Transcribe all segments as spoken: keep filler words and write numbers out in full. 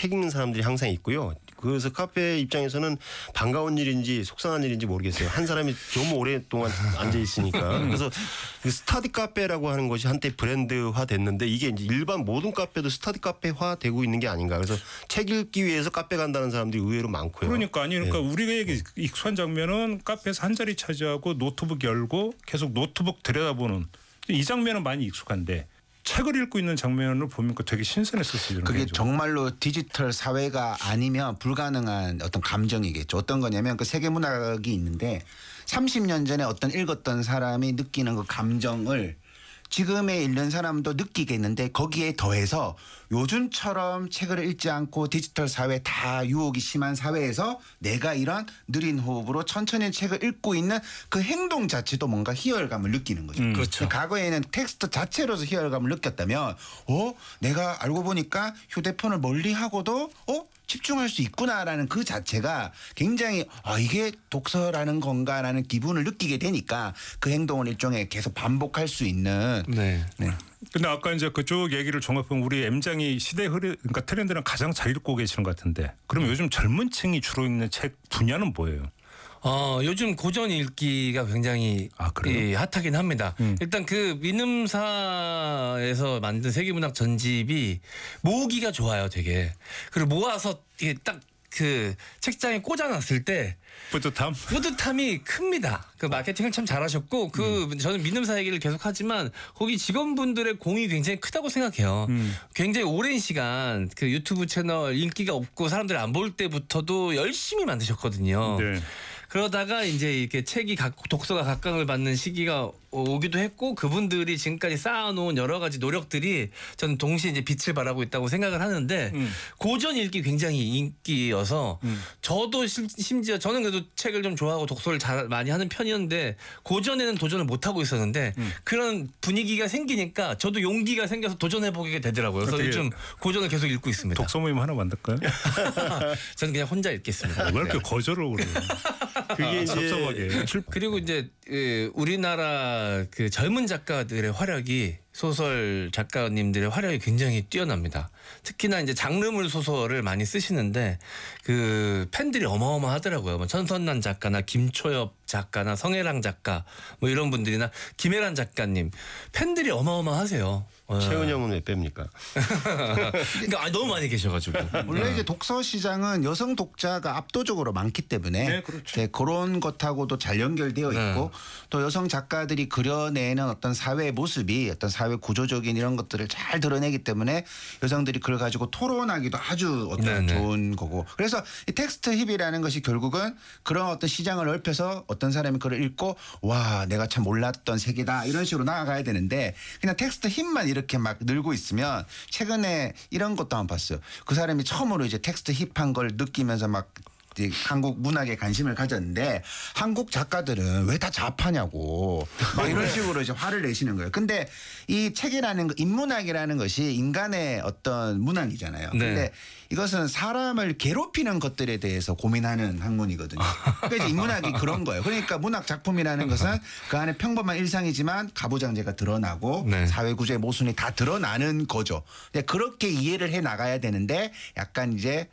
책 읽는 사람들이 항상 있고요. 그래서 카페 입장에서는 반가운 일인지 속상한 일인지 모르겠어요. 한 사람이 너무 오랫동안 앉아 있으니까. 그래서 그 스터디 카페라고 하는 것이 한때 브랜드화 됐는데 이게 이제 일반 모든 카페도 스터디 카페화 되고 있는 게 아닌가. 그래서 책 읽기 위해서 카페 간다는 사람들이 의외로 많고요. 그러니까 아니 그러니까 네. 우리에게 익숙한 장면은 카페에서 한 자리 차지하고 노트북 열고 계속 노트북 들여다보는 이 장면은 많이 익숙한데 책을 읽고 있는 장면을 보면 되게 신선했었어요. 그게 개인적으로. 정말로 디지털 사회가 아니면 불가능한 어떤 감정이겠죠. 어떤 거냐면 그 세계 문학이 있는데 삼십 년 전에 어떤 읽었던 사람이 느끼는 그 감정을 지금에 읽는 사람도 느끼겠는데 거기에 더해서 요즘처럼 책을 읽지 않고 디지털 사회 다 유혹이 심한 사회에서 내가 이런 느린 호흡으로 천천히 책을 읽고 있는 그 행동 자체도 뭔가 희열감을 느끼는 거죠. 음. 그렇죠. 과거에는 텍스트 자체로서 희열감을 느꼈다면 어? 내가 알고 보니까 휴대폰을 멀리하고도 어? 집중할 수 있구나라는 그 자체가 굉장히 아 이게 독서라는 건가라는 기분을 느끼게 되니까 그 행동을 일종의 계속 반복할 수 있는 네. 네. 근데 아까 이제 그쪽 얘기를 종합하면 우리 M장이 시대 흐르 그러니까 트렌드는 가장 잘 읽고 계시는 것 같은데 그럼 요즘 젊은 층이 주로 읽는 책 분야는 뭐예요? 어, 요즘 고전 읽기가 굉장히 아, 그래요? 예, 핫하긴 합니다. 음. 일단 그 민음사에서 만든 세계문학 전집이 모으기가 좋아요, 되게. 그리고 모아서 이게 딱 그 책장에 꽂아놨을 때 뿌듯함? 뿌듯함이 큽니다. 그 마케팅을 참 잘하셨고 그 음. 저는 민음사 얘기를 계속하지만 거기 직원분들의 공이 굉장히 크다고 생각해요. 음. 굉장히 오랜 시간 그 유튜브 채널 인기가 없고 사람들이 안 볼 때부터도 열심히 만드셨거든요. 네. 그러다가 이제 이렇게 책이 각, 독서가 각광을 받는 시기가 오기도 했고 그분들이 지금까지 쌓아놓은 여러 가지 노력들이 저는 동시에 이제 빛을 발하고 있다고 생각을 하는데 음. 고전 읽기 굉장히 인기여서 음. 저도 심, 심지어 저는 그래도 책을 좀 좋아하고 독서를 잘 많이 하는 편이었는데 고전에는 도전을 못 하고 있었는데 음. 그런 분위기가 생기니까 저도 용기가 생겨서 도전해보게 되더라고요. 그래서 어떻게 요즘 고전을 계속 읽고 있습니다. 독서 모임 하나 만들까요? 저는 그냥 혼자 읽겠습니다. 왜 이렇게 거절을 그래요? 그게 이제 섭섭하게. 그리고 이제 그 우리나라 그 젊은 작가들의 활약이 소설 작가님들의 활약이 굉장히 뛰어납니다. 특히나 이제 장르물 소설을 많이 쓰시는데 그 팬들이 어마어마하더라고요. 뭐 천선란 작가나 김초엽 작가나 성혜랑 작가 뭐 이런 분들이나 김혜란 작가님 팬들이 어마어마하세요. 어. 최은영은 왜 뺍니까? 그러니까 아, 너무 많이 계셔가지고. 원래 이제 독서 시장은 여성 독자가 압도적으로 많기 때문에 네, 그렇죠. 네, 그런 것하고도 잘 연결되어 네. 있고 또 여성 작가들이 그려내는 어떤 사회 모습이 어떤 사회 구조적인 이런 것들을 잘 드러내기 때문에 여성들이 그걸 가지고 토론하기도 아주 어떤 네, 네. 좋은 거고 그래서 이 텍스트 힙이라는 것이 결국은 그런 어떤 시장을 넓혀서 어떤 사람이 그걸 읽고 와 내가 참 몰랐던 세계다 이런 식으로 나아가야 되는데 그냥 텍스트 힙만 이렇게 막 늘고 있으면 최근에 이런 것도 한번 봤어요. 그 사람이 처음으로 이제 텍스트 힙한 걸 느끼면서 막 이제 한국 문학에 관심을 가졌는데 한국 작가들은 왜 다 자파냐고 막 이런 식으로 이제 화를 내시는 거예요. 근데 이 책이라는 거, 인문학이라는 것이 인간의 어떤 문학이잖아요. 네. 근데 이것은 사람을 괴롭히는 것들에 대해서 고민하는 학문이거든요. 그러니까 이제 인문학이 그런 거예요. 그러니까 문학 작품이라는 것은 그 안에 평범한 일상이지만 가부장제가 드러나고 네. 사회 구조의 모순이 다 드러나는 거죠. 근데 그렇게 이해를 해 나가야 되는데 약간 이제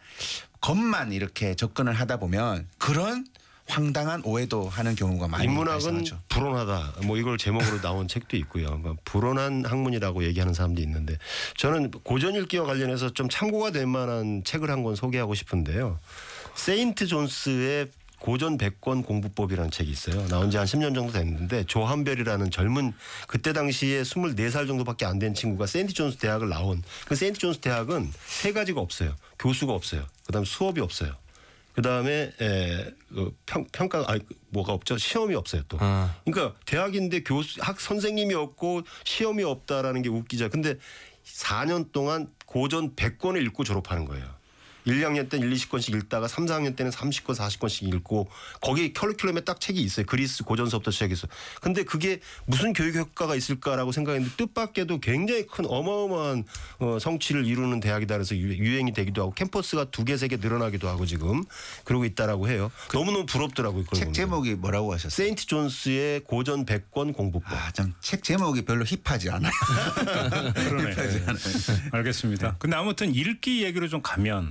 겉만 이렇게 접근을 하다 보면 그런 황당한 오해도 하는 경우가 많이 인문학은 발생하죠. 불온하다. 뭐 이걸 제목으로 나온 책도 있고요. 뭐 불온한 학문이라고 얘기하는 사람도 있는데 저는 고전 읽기와 관련해서 좀 참고가 될 만한 책을 한 권 소개하고 싶은데요. 세인트 존스의 고전 백 권 공부법이라는 책이 있어요. 나온 지 한 십 년 정도 됐는데 조한별이라는 젊은 그때 당시에 스물네 살 정도밖에 안 된 친구가 세인트 존스 대학을 나온 그 세인트 존스 대학은 세 가지가 없어요. 교수가 없어요. 그다음 수업이 없어요. 그다음에 에, 그 평, 평가 아니 뭐가 없죠. 시험이 없어요 또. 아. 그러니까 대학인데 교수 학 선생님이 없고 시험이 없다라는 게 웃기죠. 근데 사 년 동안 고전 백 권을 읽고 졸업하는 거예요. 일, 이 학년 때는 일, 이십 권씩 읽다가 삼, 사 학년 때는 삼십 권, 사십 권씩 읽고 거기 커리큘럼에 딱 책이 있어요. 그리스 고전서부터 시작해서. 근데 그게 무슨 교육 효과가 있을까라고 생각했는데 뜻밖에도 굉장히 큰 어마어마한 어, 성취를 이루는 대학이다 그래서 유행이 되기도 하고 캠퍼스가 두 개, 세 개 늘어나기도 하고 지금 그러고 있다라고 해요. 너무너무 부럽더라고요. 그걸 책 보면. 제목이 뭐라고 하셨어요? 세인트 존스의 고전 백 권 공부법. 아, 좀 책 제목이 별로 힙하지 않아요. 그러네. 힙하지 않아요. 알겠습니다. 근데 아무튼 읽기 얘기로 좀 가면